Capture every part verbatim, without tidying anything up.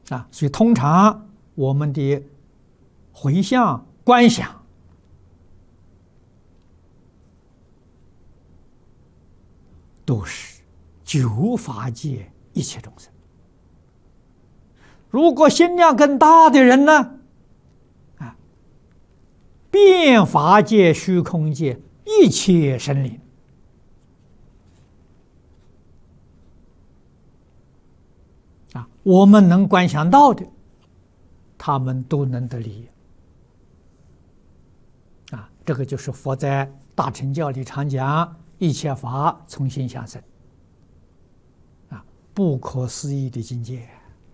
啊，所以通常我们的回向观想都是九法界一切众生。如果心量更大的人呢，啊，遍法界、虚空界一切生灵，啊，我们能观想到的，他们都能得利益。啊，这个就是佛在大乘教里常讲，一切法从心想生，啊，不可思议的境界。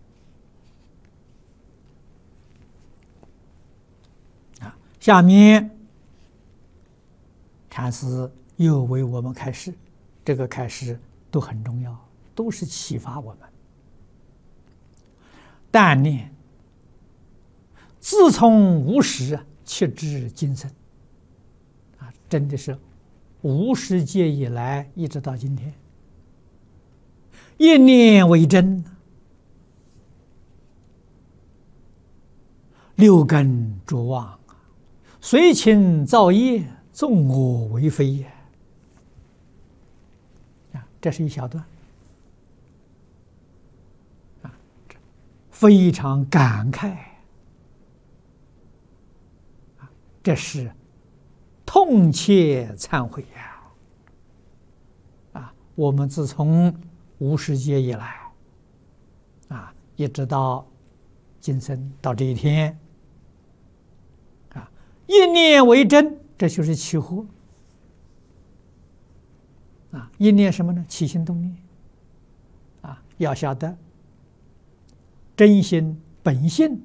啊，下面禅师又为我们开示，这个开示都很重要，都是启发我们。但念自从无始切至今生，啊，真的是无始界以来一直到今天，一念为真，六根着妄，随情造业，纵我为非也。啊，这是一小段，啊，非常感慨。这是痛切忏悔呀！啊，我们自从无始界以来，啊，一直到今生到这一天，啊，一念为真，这就是起惑。啊，一念什么呢？起心动念。啊，要晓得真心本性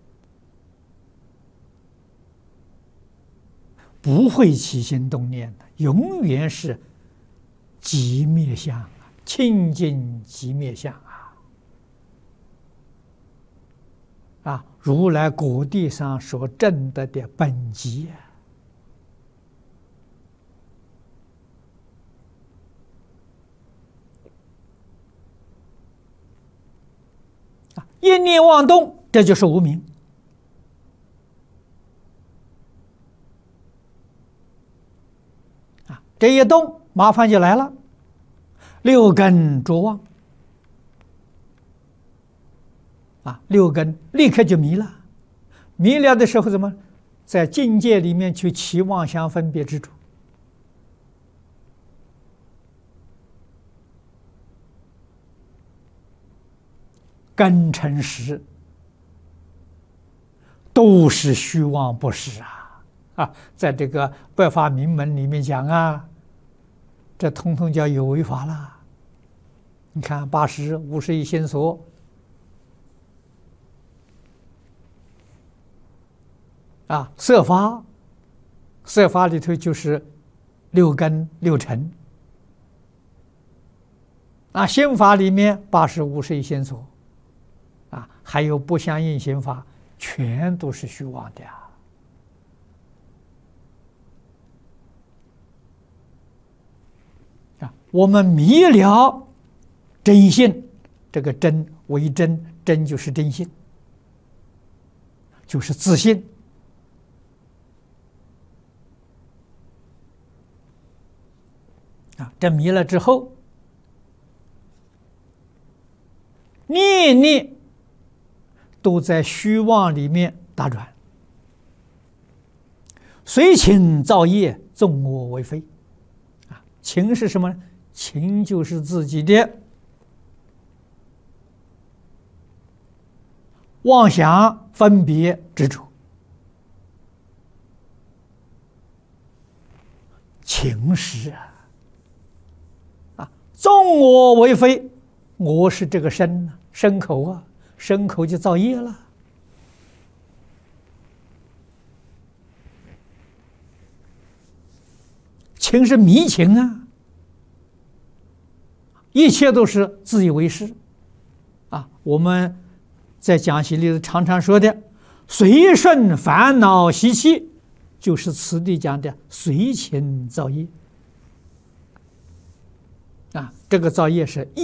不会起心动念的，永远是寂灭相啊，清净寂灭相啊！啊，如来果地上所证得的本寂啊！一念妄动，这就是无明。这一动，麻烦就来了，六根着妄，啊，六根立刻就迷了，迷了的时候怎么，在境界里面去起妄想分别执着，根尘实都是虚妄不实啊。啊，在这个百法明门里面讲啊，这通通叫有为法了。你看八识、五十一心所，啊，色法，色法里头就是六根六尘，啊，心法里面八识、五十一心所，啊，还有不相应心法，全都是虚妄的啊。我们迷了真性，这个真为真，真就是真性，就是自信。啊，这迷了之后，念念都在虚妄里面打转，随情造业，纵我为非。啊，情是什么呢？情就是自己的妄想、分别、执着。情是啊，啊，纵我为非，我是这个身啊，身口啊，身口就造业了。情是迷情啊。一切都是自以为是，啊！我们在讲习里常常说的“随顺烦恼习气”，就是此地讲的随情造业。啊，这个造业是